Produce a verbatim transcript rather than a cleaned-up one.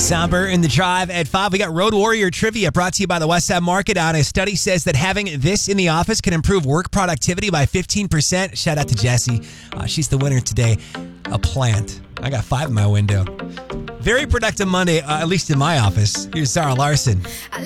Somber in the drive at five. We got Road Warrior Trivia brought to you by the Westside Market. On a study says that having this in the office can improve work productivity by fifteen percent. Shout out to Jessie. Uh, she's the winner today. A plant. I got five in my window. Very productive Monday, uh, at least in my office. Here's Sarah Larson.